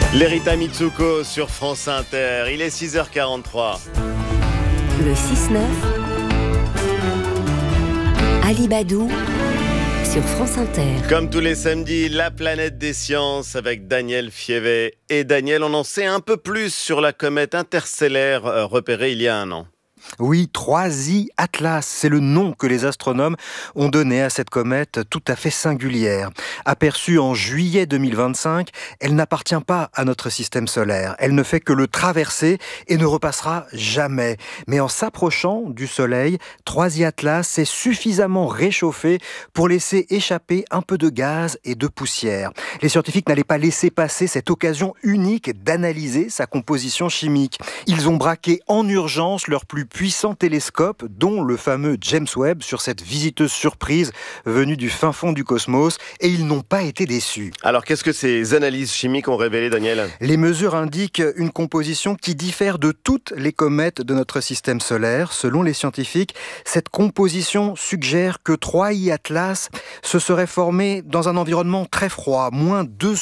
Lerita Mitsuko sur France Inter, il est 6h43. Le 6-9, Alibadou sur France Inter. Comme tous les samedis, la planète des sciences avec Daniel Fievet. Et Daniel, on en sait un peu plus sur la comète interstellaire repérée il y a un an. Oui, 3I Atlas, c'est le nom que les astronomes ont donné à cette comète tout à fait singulière. Aperçue en juillet 2025, elle n'appartient pas à notre système solaire. Elle ne fait que le traverser et ne repassera jamais. Mais en s'approchant du Soleil, 3I Atlas s'est suffisamment réchauffé pour laisser échapper un peu de gaz et de poussière. Les scientifiques n'allaient pas laisser passer cette occasion unique d'analyser sa composition chimique. Ils ont braqué en urgence leur plus puissant télescope, dont le fameux James Webb, sur cette visiteuse surprise venue du fin fond du cosmos, et ils n'ont pas été déçus. Alors qu'est-ce que ces analyses chimiques ont révélé, Daniel ? Les mesures indiquent une composition qui diffère de toutes les comètes de notre système solaire. Selon les scientifiques, cette composition suggère que 3I Atlas se serait formé dans un environnement très froid, moins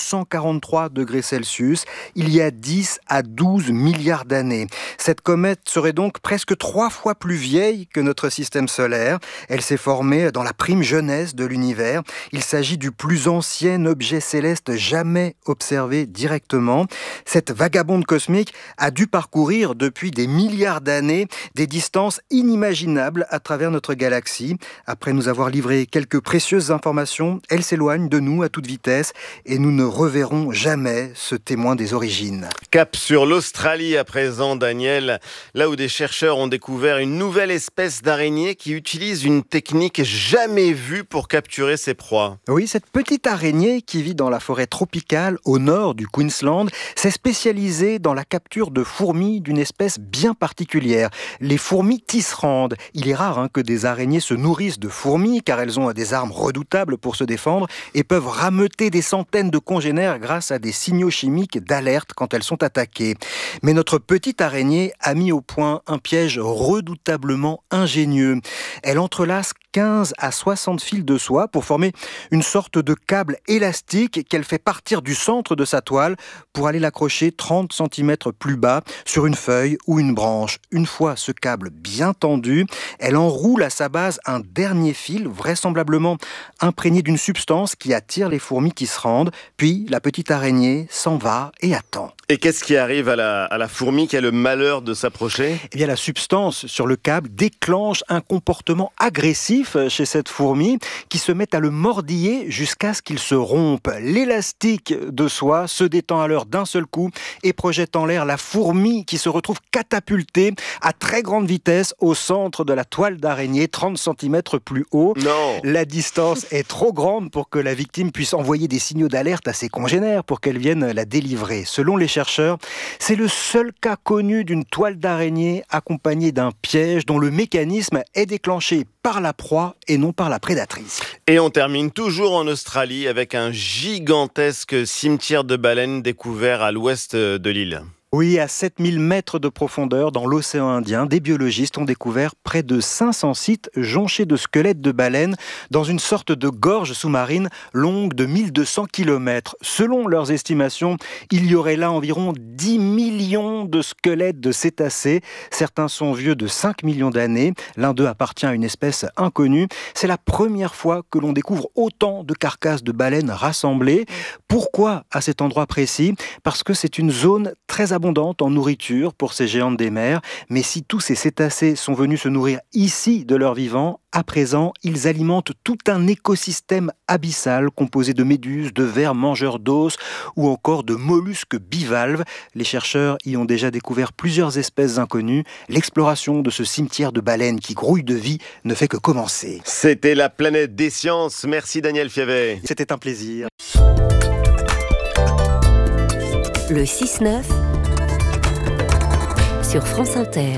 243 degrés Celsius, il y a 10 à 12 milliards d'années. Cette comète serait donc presque 3 fois plus vieille que notre système solaire. Elle s'est formée dans la prime jeunesse de l'univers. Il s'agit du plus ancien objet céleste jamais observé directement. Cette vagabonde cosmique a dû parcourir depuis des milliards d'années des distances inimaginables à travers notre galaxie. Après nous avoir livré quelques précieuses informations, elle s'éloigne de nous à toute vitesse et nous ne reverrons jamais ce témoin des origines. Cap sur l'Australie à présent, Daniel, là où des chercheurs ont découvert une nouvelle espèce d'araignée qui utilise une technique jamais vue pour capturer ses proies. Oui, cette petite araignée qui vit dans la forêt tropicale au nord du Queensland s'est spécialisée dans la capture de fourmis d'une espèce bien particulière, les fourmis tisserandes. Il est rare que des araignées se nourrissent de fourmis car elles ont des armes redoutables pour se défendre et peuvent rameuter des centaines de congénères grâce à des signaux chimiques d'alerte quand elles sont attaquées. Mais notre petite araignée a mis au point un piège redoutablement ingénieux. Elle entrelace 15 à 60 fils de soie pour former une sorte de câble élastique qu'elle fait partir du centre de sa toile pour aller l'accrocher 30 cm plus bas sur une feuille ou une branche. Une fois ce câble bien tendu, elle enroule à sa base un dernier fil, vraisemblablement imprégné d'une substance qui attire les fourmis qui se rendent. Puis la petite araignée s'en va et attend. Et qu'est-ce qui arrive à la fourmi qui a le malheur de s'approcher ? Eh bien, la substance sur le câble déclenche un comportement agressif chez cette fourmi qui se met à le mordiller jusqu'à ce qu'il se rompe. L'élastique de soie se détend alors d'un seul coup et projette en l'air la fourmi qui se retrouve catapultée à très grande vitesse au centre de la toile d'araignée, 30 cm plus haut. Non. La distance est trop grande pour que la victime puisse envoyer des signaux d'alerte à ses congénères pour qu'elles viennent la délivrer. Selon les chercheurs, c'est le seul cas connu d'une toile d'araignée accompagnée d'un piège dont le mécanisme est déclenché par la proie et non par la prédatrice. Et on termine toujours en Australie avec un gigantesque cimetière de baleines découvert à l'ouest de l'île. Oui, à 7000 mètres de profondeur dans l'océan Indien, des biologistes ont découvert près de 500 sites jonchés de squelettes de baleines dans une sorte de gorge sous-marine longue de 1200 km. Selon leurs estimations, il y aurait là environ 10 millions de squelettes de cétacés. Certains sont vieux de 5 millions d'années. L'un d'eux appartient à une espèce inconnue. C'est la première fois que l'on découvre autant de carcasses de baleines rassemblées. Pourquoi à cet endroit précis ? Parce que c'est une zone très abondante en nourriture pour ces géantes des mers. Mais si tous ces cétacés sont venus se nourrir ici de leur vivant, à présent, ils alimentent tout un écosystème abyssal composé de méduses, de vers mangeurs d'os ou encore de mollusques bivalves. Les chercheurs y ont déjà découvert plusieurs espèces inconnues. L'exploration de ce cimetière de baleines qui grouille de vie ne fait que commencer. C'était la planète des sciences. Merci Daniel Fievet. C'était un plaisir. Le 6-9 sur France Inter.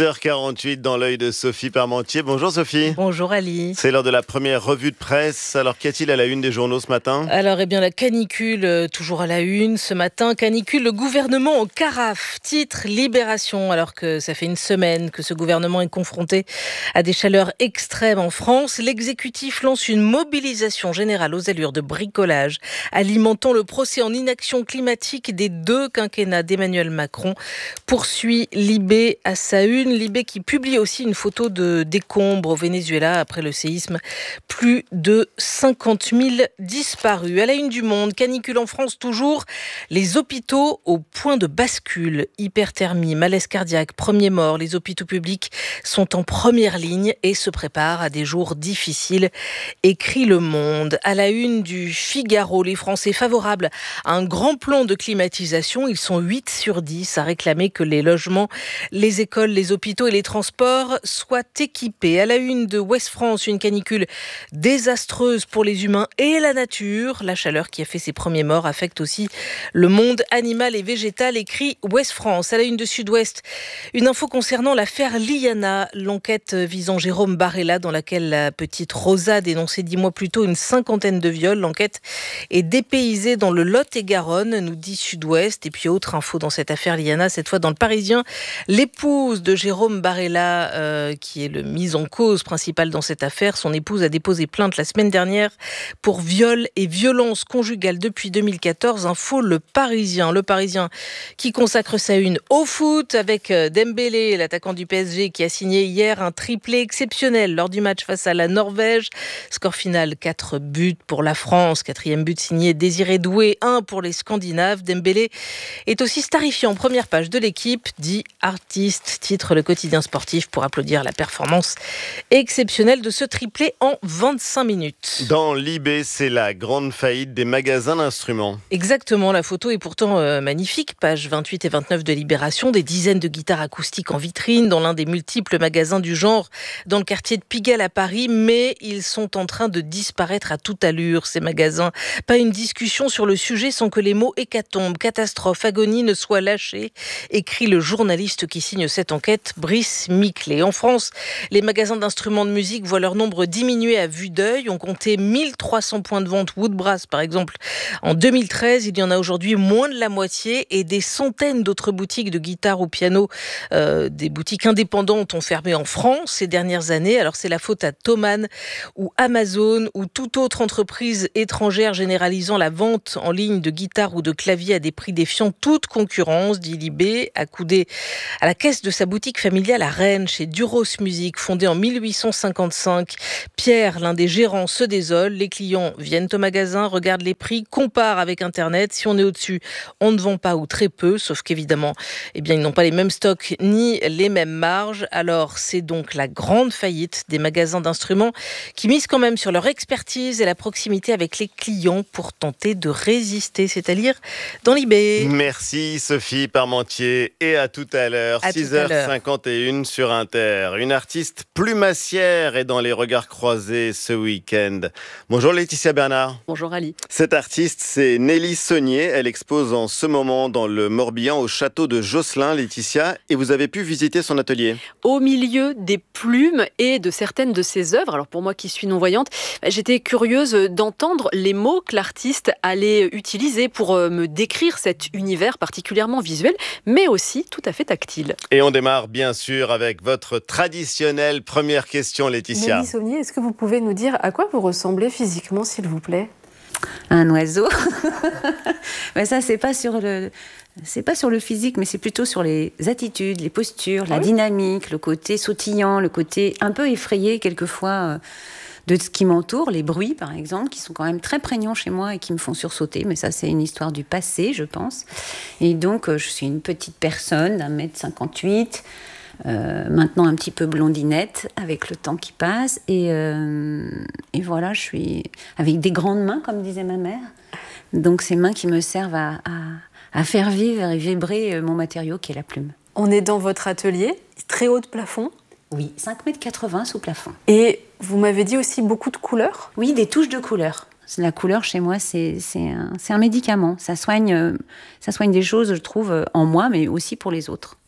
6h48 dans l'œil de Sophie Parmentier. Bonjour Sophie. Bonjour Ali. C'est l'heure de la première revue de presse. Alors qu'y a-t-il à la une des journaux ce matin ? Alors la canicule, toujours à la une ce matin. Canicule, le gouvernement en carafe. Titre Libération, alors que ça fait une semaine que ce gouvernement est confronté à des chaleurs extrêmes en France. L'exécutif lance une mobilisation générale aux allures de bricolage, alimentant le procès en inaction climatique des deux quinquennats d'Emmanuel Macron. Poursuit Libé à sa une. Libé qui publie aussi une photo de décombres au Venezuela après le séisme. Plus de 50 000 disparus. À la une du Monde, canicule en France toujours. Les hôpitaux au point de bascule. Hyperthermie, malaise cardiaque, premier mort. Les hôpitaux publics sont en première ligne et se préparent à des jours difficiles. Écrit Le Monde. À la une du Figaro, les Français favorables à un grand plan de climatisation. Ils sont 8 sur 10 à réclamer que les logements, les écoles, les hôpitaux et les transports soient équipés. À la une de Ouest France, une canicule désastreuse pour les humains et la nature. La chaleur qui a fait ses premiers morts affecte aussi le monde animal et végétal, écrit Ouest France. À la une de Sud-Ouest, une info concernant l'affaire Liana, l'enquête visant Jérôme Barella dans laquelle la petite Rosa dénonçait 10 mois plus tôt une 50aine de viols. L'enquête est dépaysée dans le Lot-et-Garonne, nous dit Sud-Ouest. Et puis autre info dans cette affaire Liana, cette fois dans le Parisien, l'épouse de Jérôme Barella, qui est le mis en cause principal dans cette affaire. Son épouse a déposé plainte la semaine dernière pour viol et violence conjugale depuis 2014. Info Le Parisien. Le Parisien qui consacre sa une au foot avec Dembélé, l'attaquant du PSG, qui a signé hier un triplé exceptionnel lors du match face à la Norvège. Score final 4 buts pour la France. 4e but signé Désiré Doué, 1 pour les Scandinaves. Dembélé est aussi starifié en première page de l'équipe, dit artiste, titre le quotidien sportif pour applaudir la performance exceptionnelle de ce triplé en 25 minutes. Dans l'IB, c'est la grande faillite des magasins d'instruments. Exactement, la photo est pourtant magnifique. Pages 28 et 29 de Libération, des dizaines de guitares acoustiques en vitrine dans l'un des multiples magasins du genre dans le quartier de Pigalle à Paris, mais ils sont en train de disparaître à toute allure, ces magasins. Pas une discussion sur le sujet sans que les mots hécatombe, catastrophe, agonie ne soient lâchés, écrit le journaliste qui signe cette enquête, Brice Miclé. En France, les magasins d'instruments de musique voient leur nombre diminuer à vue d'œil. On comptait 1300 points de vente Woodbrass, par exemple. En 2013, il y en a aujourd'hui moins de la moitié et des centaines d'autres boutiques de guitare ou piano, des boutiques indépendantes ont fermé en France ces dernières années. Alors c'est la faute à Thomann ou Amazon ou toute autre entreprise étrangère généralisant la vente en ligne de guitares ou de claviers à des prix défiant toute concurrence, dit Libé, accoudé à la caisse de sa boutique familiale à Rennes, chez Duros Music, fondée en 1855. Pierre, l'un des gérants, se désole. Les clients viennent au magasin, regardent les prix, comparent avec Internet. Si on est au-dessus, on ne vend pas ou très peu, sauf qu'évidemment, ils n'ont pas les mêmes stocks ni les mêmes marges. Alors, c'est donc la grande faillite des magasins d'instruments qui misent quand même sur leur expertise et la proximité avec les clients pour tenter de résister. C'est à lire dans l'IB. Merci Sophie Parmentier et à tout à l'heure. 6h51 sur Inter. Une artiste plumassière est dans les regards croisés ce week-end. Bonjour Laetitia Bernard. Bonjour Ali. Cette artiste, c'est Nelly Saunier. Elle expose en ce moment dans le Morbihan au château de Josselin, Laetitia, et vous avez pu visiter son atelier. Au milieu des plumes et de certaines de ses œuvres, alors pour moi qui suis non-voyante, j'étais curieuse d'entendre les mots que l'artiste allait utiliser pour me décrire cet univers particulièrement visuel, mais aussi tout à fait tactile. Et on démarre bien sûr avec votre traditionnelle première question, Laetitia. Nelly Saunier, est-ce que vous pouvez nous dire à quoi vous ressemblez physiquement, s'il vous plaît ? Un oiseau. Mais ça, c'est pas sur le physique, mais c'est plutôt sur les attitudes, les postures, la dynamique, le côté sautillant, le côté un peu effrayé quelquefois de ce qui m'entoure, les bruits par exemple, qui sont quand même très prégnants chez moi et qui me font sursauter. Mais ça, c'est une histoire du passé, je pense. Et donc, je suis une petite personne d'1m58, maintenant un petit peu blondinette avec le temps qui passe. Et voilà, je suis avec des grandes mains, comme disait ma mère. Donc, ces mains qui me servent à faire vivre et vibrer mon matériau qui est la plume. On est dans votre atelier, très haut de plafond. Oui, 5,80 m sous plafond. Et vous m'avez dit aussi beaucoup de couleurs ? Oui, des touches de couleurs. La couleur, chez moi, c'est un médicament. Ça soigne des choses, je trouve, en moi, mais aussi pour les autres.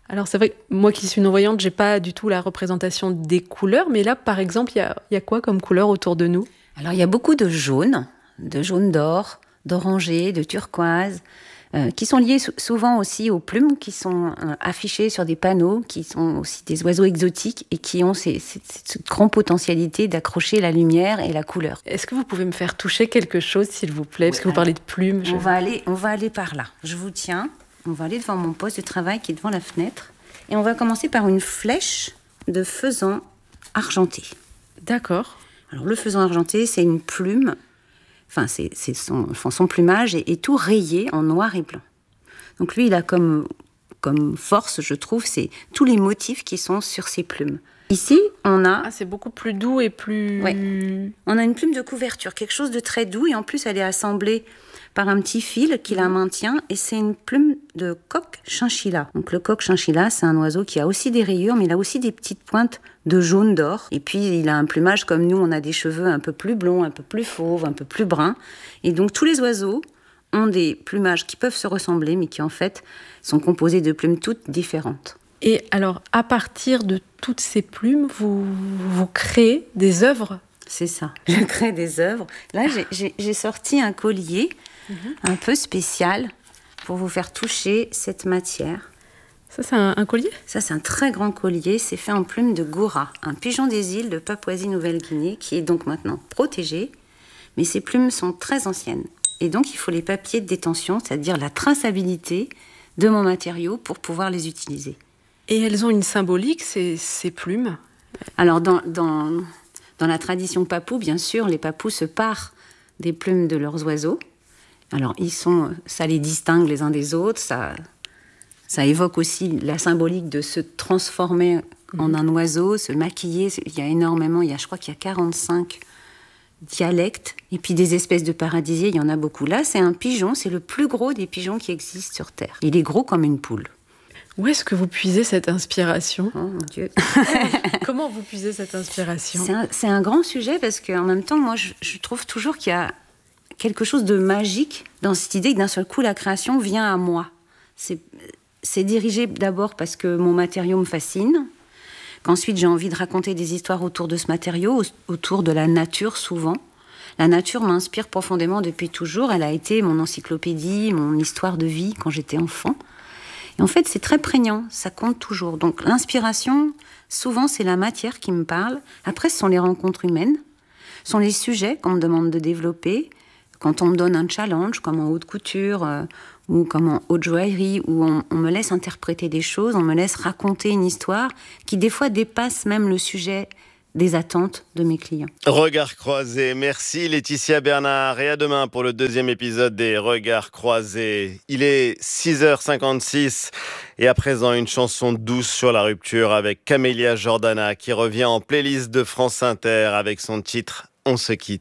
Alors c'est vrai que moi qui suis non-voyante, j'ai pas du tout la représentation des couleurs, mais là par exemple, il y a quoi comme couleur autour de nous? Alors il y a beaucoup de jaune d'or, d'orangé, de turquoise, qui sont liés souvent aussi aux plumes qui sont affichées sur des panneaux, qui sont aussi des oiseaux exotiques et qui ont cette grande potentialité d'accrocher la lumière et la couleur. Est-ce que vous pouvez me faire toucher quelque chose, s'il vous plaît? Parce que vous parlez de plumes. On va aller par là. Je vous tiens. On va aller devant mon poste de travail qui est devant la fenêtre. Et on va commencer par une flèche de faisan argenté. D'accord. Alors le faisan argenté, c'est une plume. Enfin, son plumage est tout rayé en noir et blanc. Donc lui, il a comme force, je trouve, c'est tous les motifs qui sont sur ses plumes. Ici, on a... Ah, c'est beaucoup plus doux et plus... Ouais. On a une plume de couverture, quelque chose de très doux, et en plus, elle est assemblée par un petit fil qui la maintient, et c'est une plume de coq chinchilla. Donc le coq chinchilla, c'est un oiseau qui a aussi des rayures, mais il a aussi des petites pointes de jaune d'or. Et puis il a un plumage comme nous, on a des cheveux un peu plus blonds, un peu plus fauves, un peu plus bruns. Et donc tous les oiseaux ont des plumages qui peuvent se ressembler, mais qui en fait sont composés de plumes toutes différentes. Et alors, à partir de toutes ces plumes, vous créez des œuvres? C'est ça, je crée des œuvres. Là, j'ai sorti un collier un peu spécial pour vous faire toucher cette matière. Ça, c'est un collier? Ça, c'est un très grand collier. C'est fait en plume de goura, un pigeon des îles de Papouasie-Nouvelle-Guinée, qui est donc maintenant protégé. Mais ces plumes sont très anciennes. Et donc, il faut les papiers de détention, c'est-à-dire la traçabilité de mon matériau pour pouvoir les utiliser. Et elles ont une symbolique, ces plumes? Alors, dans la tradition papou, bien sûr, les papous se parent des plumes de leurs oiseaux. Alors, ça les distingue les uns des autres, ça évoque aussi la symbolique de se transformer en un oiseau, se maquiller. Il y a énormément, je crois qu'il y a 45 dialectes, et puis des espèces de paradisiers, il y en a beaucoup. Là, c'est un pigeon, c'est le plus gros des pigeons qui existent sur Terre. Il est gros comme une poule. Où est-ce que vous puisez cette inspiration? Oh mon Dieu. Comment vous puisez cette inspiration? C'est un grand sujet parce qu'en même temps, moi, je trouve toujours qu'il y a quelque chose de magique dans cette idée que d'un seul coup, la création vient à moi. C'est dirigé d'abord parce que mon matériau me fascine, qu'ensuite j'ai envie de raconter des histoires autour de ce matériau, autour de la nature souvent. La nature m'inspire profondément depuis toujours. Elle a été mon encyclopédie, mon histoire de vie quand j'étais enfant. Et en fait, c'est très prégnant, ça compte toujours. Donc l'inspiration, souvent, c'est la matière qui me parle. Après, ce sont les rencontres humaines, ce sont les sujets qu'on me demande de développer. Quand on me donne un challenge, comme en haute couture ou comme en haute joaillerie, où on me laisse interpréter des choses, on me laisse raconter une histoire qui, des fois, dépasse même le sujet des attentes de mes clients. Regards croisés. Merci Laetitia Bernard. Et à demain pour le deuxième épisode des Regards croisés. Il est 6h56 et à présent une chanson douce sur la rupture avec Camélia Jordana qui revient en playlist de France Inter avec son titre « On se quitte ».